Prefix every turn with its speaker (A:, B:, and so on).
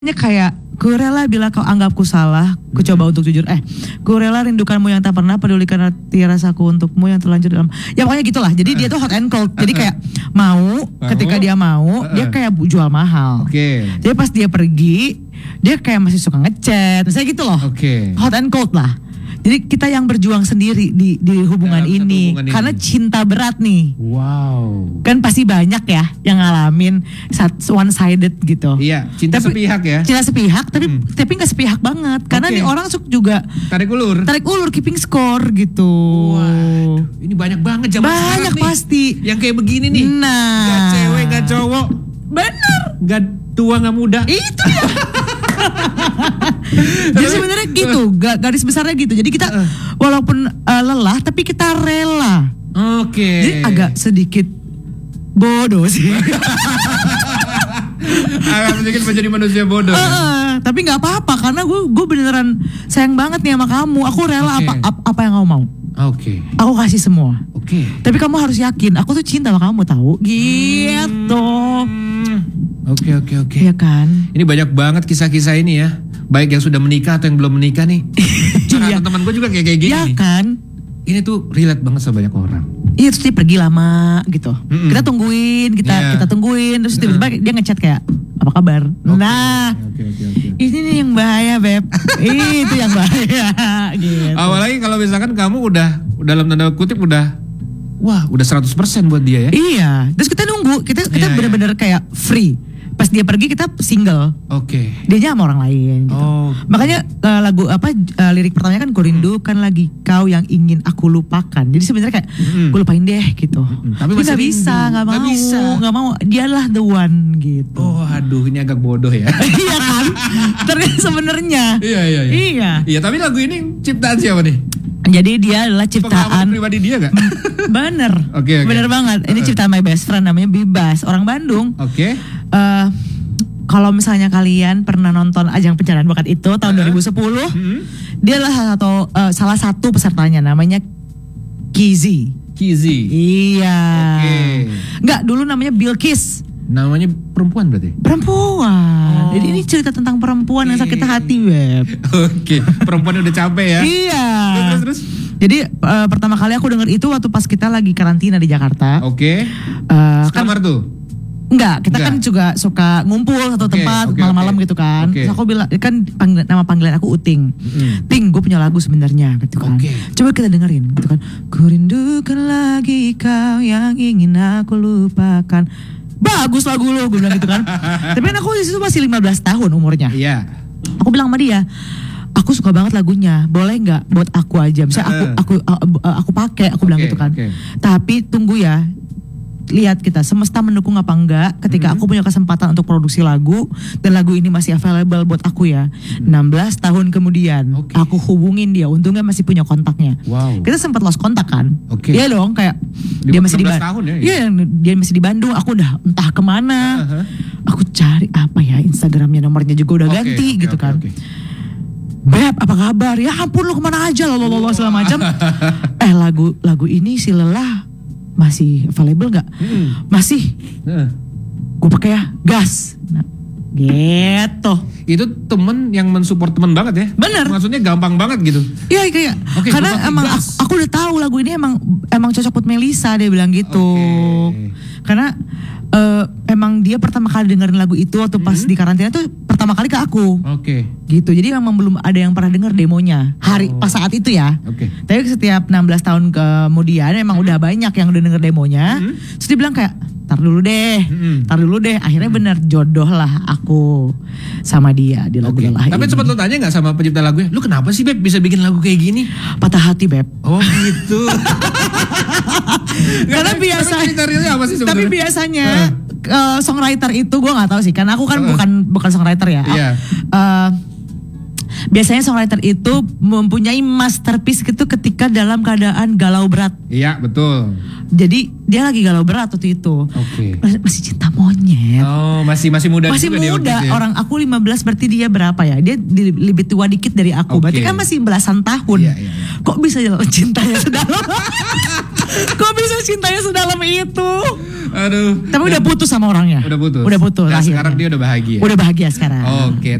A: Kayak ku rela bila kau anggapku salah, ku coba untuk jujur. Ku rela rindukanmu yang tak pernah, pedulikan hati rasaku untukmu yang terlanjur dalam. Ya pokoknya gitulah. Jadi dia tuh hot and cold. Jadi kayak mau, ketika dia mau, dia kayak jual mahal. Jadi pas dia pergi, dia kayak masih suka ngechat. Misalnya gitu loh. Hot and cold lah. Jadi kita yang berjuang sendiri di hubungan ini. Karena cinta berat nih.
B: Wow.
A: Kan pasti banyak ya yang ngalamin one sided gitu.
B: Iya, cinta sepihak ya.
A: Cinta sepihak tapi gak sepihak banget. Karena nih orang juga
B: tarik ulur
A: keeping score gitu.
B: Waduh, ini banyak banget zaman sekarang nih.
A: Banyak pasti.
B: Yang kayak begini nih.
A: Nah.
B: Gak cewek, gak cowok.
A: Bener.
B: Gak tua, gak muda.
A: Itu ya. Jadi sebenarnya gitu, garis besarnya gitu. Jadi kita walaupun lelah, tapi kita rela. Jadi agak sedikit bodoh sih.
B: Agak sedikit menjadi manusia bodoh.
A: Tapi nggak apa-apa karena gue beneran sayang banget nih sama kamu. Aku rela apa yang kamu mau. Aku kasih semua. Tapi kamu harus yakin, aku tuh cinta sama kamu tahu. Gitu.
B: Oke.
A: Iya kan?
B: Ini banyak banget kisah-kisah ini ya. Baik yang sudah menikah atau yang belum menikah nih. Cara teman gue juga kayak gini.
A: Iya kan?
B: Ini tuh relate banget sama banyak orang.
A: Iya, terus dia pergi lama gitu. Kita tungguin, kita tungguin, terus tiba-tiba dia ngechat kayak apa kabar? Nah, ini nih yang bahaya, Beb. Itu yang bahaya. Gitu.
B: Apalagi kalau misalkan kamu udah dalam tanda kutip udah 100% buat dia ya. Iya.
A: Terus kita nunggu, kita benar-benar kayak free. Pas dia pergi kita single. Dianya sama orang lain gitu. Makanya lagu lirik pertamanya kan ku rindukan lagi kau yang ingin aku lupakan. Jadi sebenarnya kayak gue lupain deh gitu.
B: Tapi masih
A: nggak mau. Dialah the one gitu.
B: Aduh ini agak bodoh ya.
A: Iya kan? Ternyata sebenarnya.
B: Iya. Tapi lagu ini ciptaan siapa nih?
A: Jadi dia adalah ciptaan
B: pribadi dia gak?
A: Bener. Bener banget. Ini ciptaan my best friend namanya Bibas, orang Bandung. Kalau misalnya kalian pernah nonton Ajang Pencarian Bakat itu tahun 2010, dia adalah salah satu pesertanya namanya Kizi. Iya. Enggak, dulu namanya Bilkis.
B: Namanya perempuan berarti?
A: Perempuan. Jadi ini cerita tentang perempuan yang sakit hati, Beb.
B: Perempuan udah capek ya?
A: Iya.
B: Terus?
A: Jadi pertama kali aku denger itu waktu pas kita lagi karantina di Jakarta.
B: Kamar tuh?
A: Enggak, kita kan juga suka ngumpul satu tempat malam-malam gitu kan. Terus aku bilang, kan nama panggilan aku Uting. Ting, gue punya lagu sebenarnya gitu kan. Coba kita dengerin gitu kan. Ku rindukan lagi kau yang ingin aku lupakan. Bagus lagu lo, gue bilang gitu kan. Tapi kan aku di situ masih 15 tahun umurnya.
B: Iya.
A: Aku bilang sama dia, aku suka banget lagunya, boleh nggak buat aku aja? Misalnya aku pakai, aku bilang gitu kan. Tapi tunggu ya, lihat kita semesta mendukung apa enggak ketika aku punya kesempatan untuk produksi lagu dan lagu ini masih available buat aku ya. 16 tahun kemudian aku hubungin dia, untungnya masih punya kontaknya. Kita sempat lost kontak kan. Iya dong, kayak dia masih di Bandung. Iya, dia masih di Bandung, aku udah entah kemana. Aku cari apa ya Instagramnya, nomornya juga udah ganti gitu kan. Beb, apa kabar? Ya ampun lu kemana aja lo segala macam. Lagu ini si Lelah masih available nggak? Masih. Gue pakai ya, gas. Nah, gitu.
B: Itu temen yang mensupport temen banget ya?
A: Bener.
B: Maksudnya gampang banget gitu?
A: Iya kayak. Karena emang aku udah tahu lagu ini emang cocok buat Melisa, dia bilang gitu. Karena emang dia pertama kali dengerin lagu itu waktu pas di karantina tuh pertama kali ke aku. Gitu. Jadi memang belum ada yang pernah denger demonya pas saat itu ya. Tapi setiap 16 tahun kemudian emang udah banyak yang udah denger demonya. Terus dia bilang kayak tar dulu deh. Akhirnya bener jodoh lah aku sama dia di lagu Lelah ini.
B: Tapi sempat lo tanya gak sama pencipta lagunya, lu kenapa sih Beb bisa bikin lagu kayak gini?
A: Patah hati, Beb.
B: Gitu.
A: Karena tapi biasanya songwriter itu gue nggak tahu sih, karena aku kan bukan songwriter ya. Biasanya songwriter itu mempunyai masterpiece gitu ketika dalam keadaan galau berat.
B: Iya betul.
A: Jadi dia lagi galau berat waktu itu. Masih cinta monyet.
B: Masih muda.
A: Masih muda. Ya? Orang aku 15 berarti dia berapa ya? Dia lebih tua dikit dari aku. Berarti kan masih belasan tahun. Kok bisa jalan cintanya sedalam? Kok bisa cintanya sedalam itu?
B: Aduh.
A: Tapi udah putus sama orangnya.
B: Udah putus.
A: Udah putus.
B: Nah, sekarang dia udah bahagia.
A: Udah bahagia sekarang.
B: Oke.